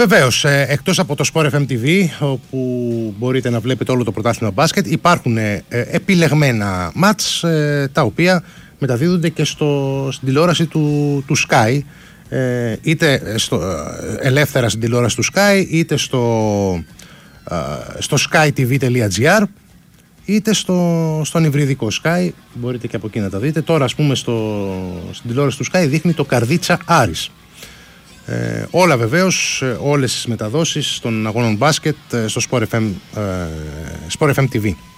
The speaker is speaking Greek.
Βεβαίως, εκτός από το Sport FM TV, όπου μπορείτε να βλέπετε όλο το πρωτάθλημα μπάσκετ, υπάρχουν επιλεγμένα μάτς τα οποία μεταδίδονται και στην τηλεόραση του Sky, είτε ελεύθερα στην τηλεόραση του Sky, είτε στο skytv.gr, είτε στον υβριδικό Sky, μπορείτε και από εκεί να τα δείτε. Τώρα, ας πούμε, στην τηλεόραση του Sky δείχνει το Καρδίτσα Άρης. Όλα βεβαίως, όλες τις μεταδόσεις των αγώνων μπάσκετ στο Sport FM TV.